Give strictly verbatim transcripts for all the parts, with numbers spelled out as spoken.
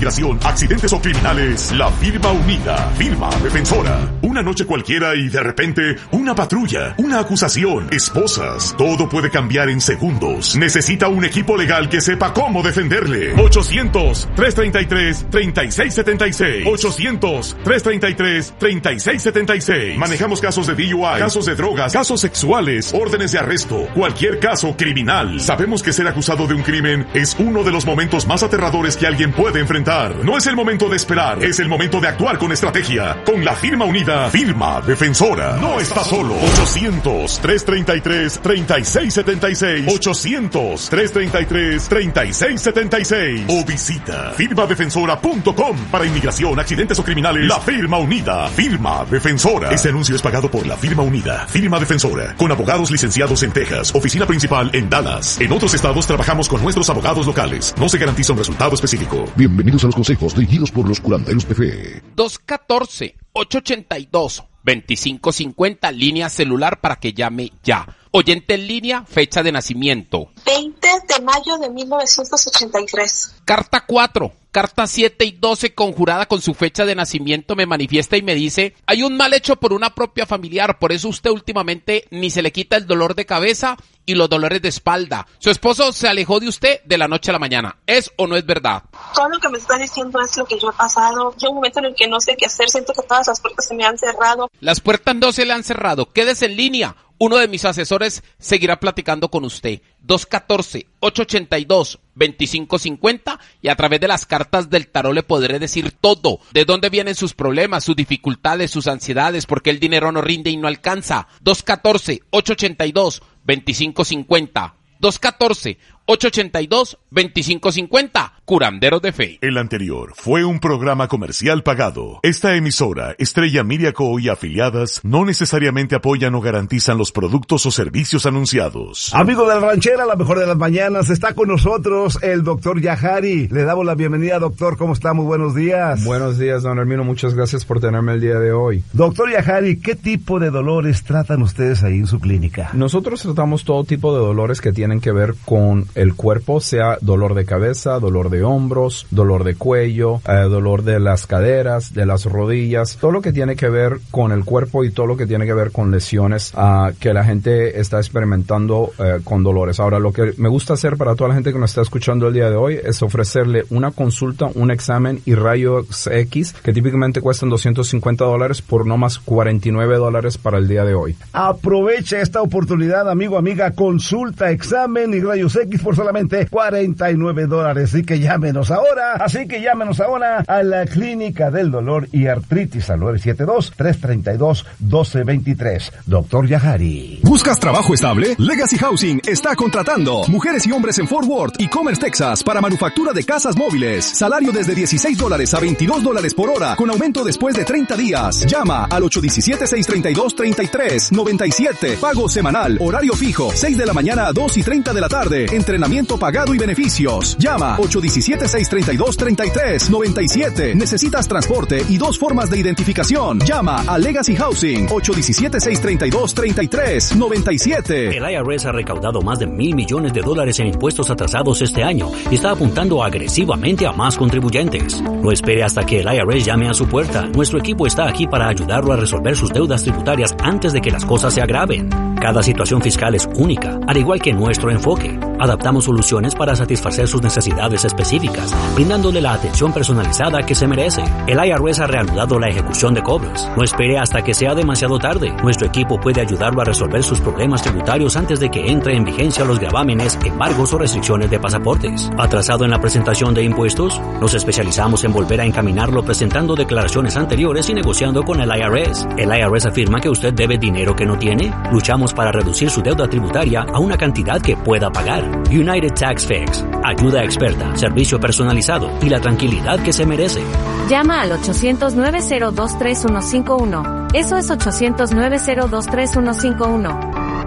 inmigración, accidentes o criminales, la firma unida, firma defensora. Una noche cualquiera y de repente, una patrulla, una acusación, esposas. Todo puede cambiar en segundos. Necesita un equipo legal que sepa cómo defenderle. ochocientos, trescientos treinta y tres, treinta y seis setenta y seis. ochocientos, trescientos treinta y tres, treinta y seis setenta y seis. Manejamos casos de D U I, casos de drogas, casos sexuales, órdenes de arresto, cualquier caso criminal. Sabemos que ser acusado de un crimen es uno de los momentos más aterradores que alguien puede enfrentar. No es el momento de esperar, es el momento de actuar con estrategia. Con la firma unida, firma defensora. No está solo. ochocientos, trescientos treinta y tres, treinta y seis setenta y seis. ochocientos, trescientos treinta y tres, treinta y seis setenta y seis. O visita firma defensora punto com. Para inmigración, accidentes o criminales, la firma unida, firma defensora. Este anuncio es pagado por la firma unida, firma defensora, con abogados licenciados en Texas, oficina principal en Dallas. En otros estados trabajamos con nuestros abogados locales. No se garantiza un resultado específico. Bienvenidos a los consejos dirigidos por los curanderos P F. dos uno cuatro, ocho ocho dos, dos cinco cinco cero, línea celular para que llame ya. Oyente en línea, fecha de nacimiento. veinte de mayo de mil novecientos ochenta y tres. Carta cuatro, carta siete y doce conjurada con su fecha de nacimiento me manifiesta y me dice: hay un mal hecho por una propia familiar, por eso usted últimamente ni se le quita el dolor de cabeza y los dolores de espalda. Su esposo se alejó de usted de la noche a la mañana. ¿Es o no es verdad? Todo lo que me está diciendo es lo que yo he pasado. Yo un momento en el que no sé qué hacer, siento que todas las puertas se me han cerrado. Las puertas no se le han cerrado. Quédese en línea. Uno de mis asesores seguirá platicando con usted. dos uno cuatro, ocho ocho dos, dos cinco cinco cero y a través de las cartas del tarot le podré decir todo. De dónde vienen sus problemas, sus dificultades, sus ansiedades, por qué el dinero no rinde y no alcanza. dos uno cuatro, ocho ocho dos, dos cinco cinco cero. dos uno cuatro, ocho ocho dos, dos cinco cinco cero. Curanderos de Fe. El anterior fue un programa comercial pagado. Esta emisora, Estrella Media Co. y afiliadas, no necesariamente apoyan o garantizan los productos o servicios anunciados. Amigo de la ranchera, la mejor de las mañanas, está con nosotros el doctor Yajari. Le damos la bienvenida, doctor. ¿Cómo está? Muy buenos días. Buenos días, don Hermino. Muchas gracias por tenerme el día de hoy. Doctor Yajari, ¿qué tipo de dolores tratan ustedes ahí en su clínica? Nosotros tratamos todo tipo de dolores que tienen que ver con el cuerpo, sea dolor de cabeza, dolor de de hombros, dolor de cuello, eh, dolor de las caderas, de las rodillas, todo lo que tiene que ver con el cuerpo y todo lo que tiene que ver con lesiones uh, que la gente está experimentando uh, con dolores. Ahora, lo que me gusta hacer para toda la gente que nos está escuchando el día de hoy es ofrecerle una consulta, un examen y rayos X que típicamente cuestan doscientos cincuenta dólares por no más cuarenta y nueve dólares para el día de hoy. Aprovecha esta oportunidad, amigo, amiga, consulta, examen y rayos X por solamente cuarenta y nueve dólares. Así que llámenos ahora, así que llámenos ahora a la Clínica del Dolor y Artritis al nueve siete dos, tres tres dos, uno dos dos tres. Doctor Yajari. ¿Buscas trabajo estable? Legacy Housing está contratando mujeres y hombres en Fort Worth y Commerce, Texas, para manufactura de casas móviles. Salario desde dieciséis dólares a veintidós dólares por hora, con aumento después de treinta días. Llama al ocho uno siete, seis tres dos, tres tres nueve siete. Pago semanal, horario fijo, seis de la mañana a dos y treinta de la tarde. Entrenamiento pagado y beneficios. Llama ocho uno siete, seis tres dos, tres tres nueve siete. Necesitas transporte y dos formas de identificación. Llama a Legacy Housing ocho uno siete, seis tres dos, tres tres nueve siete. El I R S ha recaudado más de mil millones de dólares en impuestos atrasados este año y está apuntando agresivamente a más contribuyentes. No espere hasta que el I R S llame a su puerta. Nuestro equipo está aquí para ayudarlo a resolver sus deudas tributarias antes de que las cosas se agraven. Cada situación fiscal es única, al igual que nuestro enfoque. Adaptamos soluciones para satisfacer sus necesidades específicas, brindándole la atención personalizada que se merece. El I R S ha reanudado la ejecución de cobros. No espere hasta que sea demasiado tarde. Nuestro equipo puede ayudarlo a resolver sus problemas tributarios antes de que entre en vigencia los gravámenes, embargos o restricciones de pasaportes. ¿Atrasado en la presentación de impuestos? Nos especializamos en volver a encaminarlo presentando declaraciones anteriores y negociando con el I R S. El I R S afirma que usted debe dinero que no tiene. Luchamos para reducir su deuda tributaria a una cantidad que pueda pagar. United Tax Fix. Ayuda experta, servicio personalizado y la tranquilidad que se merece. Llama al ochocientos, nueve cero dos, tres uno cinco uno. Eso es ochocientos, nueve cero dos, tres uno cinco uno.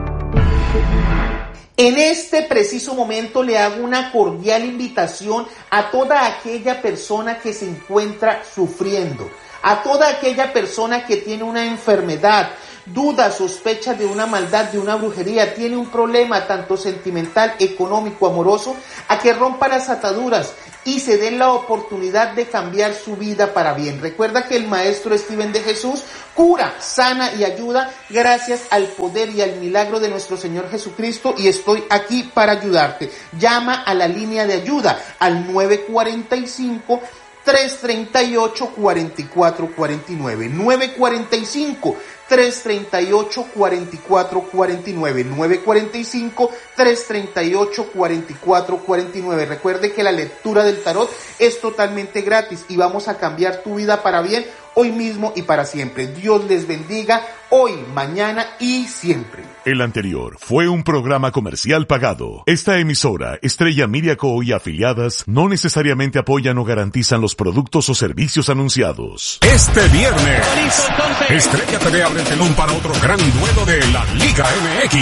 En este preciso momento le hago una cordial invitación a toda aquella persona que se encuentra sufriendo, a toda aquella persona que tiene una enfermedad, duda, sospecha de una maldad, de una brujería, tiene un problema tanto sentimental, económico, amoroso, a que rompa las ataduras y se den la oportunidad de cambiar su vida para bien. Recuerda que el Maestro Steven de Jesús cura, sana y ayuda gracias al poder y al milagro de nuestro Señor Jesucristo, y estoy aquí para ayudarte. Llama a la línea de ayuda al nueve cuatro cinco, tres tres ocho, cuatro cuatro cuatro nueve, nueve cuatro cinco, tres tres ocho, cuatro cuatro cuatro nueve, nueve cuatro cinco, tres tres ocho, cuatro cuatro cuatro nueve. Recuerde que la lectura del tarot es totalmente gratis y vamos a cambiar tu vida para bien hoy mismo y para siempre. Dios les bendiga hoy, mañana y siempre. El anterior fue un programa comercial pagado. Esta emisora, Estrella Miriaco y afiliadas, no necesariamente apoyan o garantizan los productos o servicios anunciados. Este viernes, Estrella T V abre el telón para otro gran duelo de la Liga M X.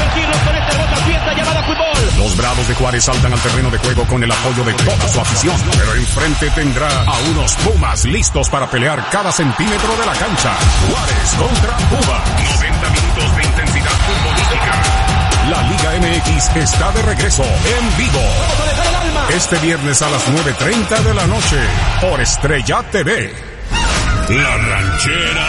Los Bravos de Juárez saltan al terreno de juego con el apoyo de toda su afición, pero enfrente tendrá a unos Pumas listos para pelear cada centímetro de la cancha. Juárez contra Puma. noventa minutos de intensidad futbolística. La Liga M X está de regreso en vivo. Este viernes a las nueve treinta de la noche por Estrella T V. La Ranchera.